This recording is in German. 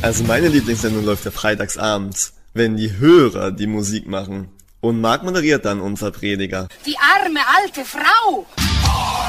Also meine Lieblingssendung läuft ja freitagsabends, wenn die Hörer die Musik machen. Und Marc moderiert dann unser Prediger. Die arme alte Frau!